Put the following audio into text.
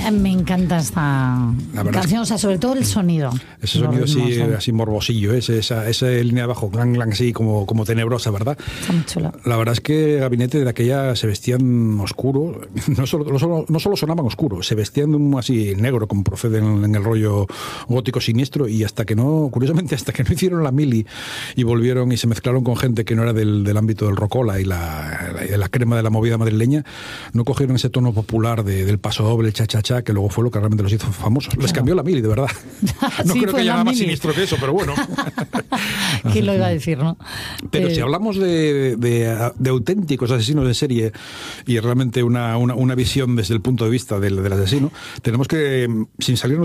Me encanta esta canción, o sea, sobre todo el sonido. Ese sonido así morbosillo, esa línea de bajo, clang, así como tenebrosa, ¿verdad? Está muy chula. La verdad es que Gabinete de aquella se vestían oscuro, no solo sonaban oscuro, se vestían así negro, como proceden en el rollo gótico siniestro, y curiosamente, hasta que no hicieron la mili y volvieron y se mezclaron con gente que no era del ámbito del rockola y la crema de la movida madrileña, no cogieron ese tono popular del paso doble, cha-cha-cha, que luego fue lo que realmente los hizo famosos. Claro. Les cambió la mili, de verdad. No sí, creo que haya nada más siniestro que eso, pero bueno. ¿Quién lo iba a decir, no? Pero si hablamos de auténticos asesinos de serie y realmente una visión desde el punto de vista del asesino, tenemos que, sin salirnos